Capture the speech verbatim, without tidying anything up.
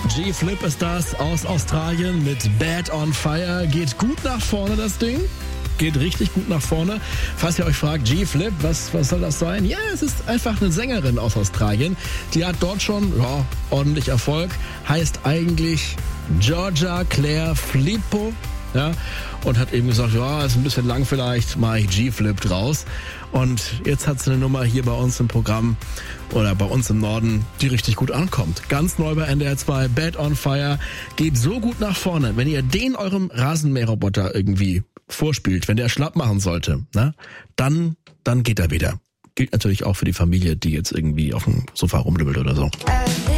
G-Flip ist das aus Australien mit Bad on Fire. Geht gut nach vorne, das Ding. Geht richtig gut nach vorne. Falls ihr euch fragt, G-Flip, was, was soll das sein? Ja, es ist einfach eine Sängerin aus Australien. Die hat dort schon ja, ordentlich Erfolg. Heißt eigentlich Georgia Claire Filippo. Ja, und hat eben gesagt, ja, ist ein bisschen lang vielleicht, mache ich G-Flip draus. Und jetzt hat sie eine Nummer hier bei uns im Programm oder bei uns im Norden, die richtig gut ankommt. Ganz neu bei N D R zwei, Bad on Fire, geht so gut nach vorne. Wenn ihr den eurem Rasenmäherroboter irgendwie vorspielt, wenn der schlapp machen sollte, na, dann, dann geht er wieder. Gilt natürlich auch für die Familie, die jetzt irgendwie auf dem Sofa rumlümmelt oder so.